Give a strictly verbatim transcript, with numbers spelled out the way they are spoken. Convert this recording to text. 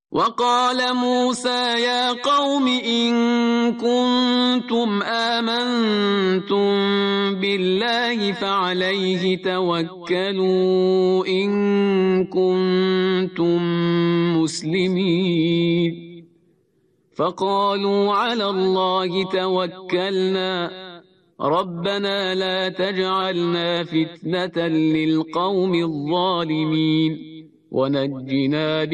وقال موسى يا قوم إن كنتم آمنتم بالله فعليه توكلوا إن كنتم مسلمين فقالوا على الله توكلنا ربنا لا تجعلنا فتنة للقوم الظالمين ونجنا